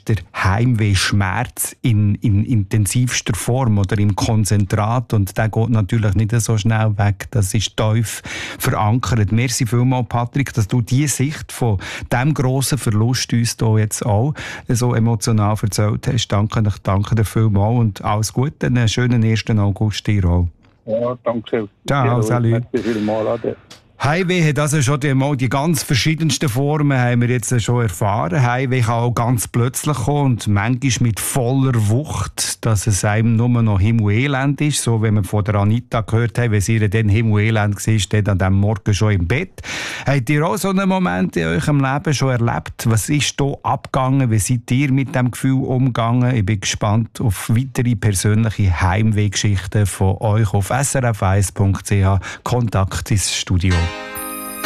ist der Heimwehschmerz in intensivster Form oder im Konzentrat und der geht natürlich nicht so schnell weg. Das ist tief verankert. Merci vielmals, Patrick, dass du diese Sicht von diesem grossen Verlust uns hier jetzt auch so emotional erzählt hast. Danke dir vielmals und alles Gute. Einen schönen 1. August dir auch. Ja, danke. Ciao, salut. Merci vielmals. Heimweh hat also schon die ganz verschiedensten Formen haben wir jetzt schon erfahren. Heimweh kann auch ganz plötzlich kommen und manchmal mit voller Wucht, dass es einem nur noch Himmelelend ist. So, wenn wir von der Anita gehört haben, wenn sie dann Himmelelend war, dann an diesem Morgen schon im Bett. Habt ihr auch so einen Moment in eurem Leben schon erlebt? Was ist hier abgegangen? Wie seid ihr mit diesem Gefühl umgegangen? Ich bin gespannt auf weitere persönliche Heimwehgeschichten von euch auf srf1.ch. Kontakt ins Studio.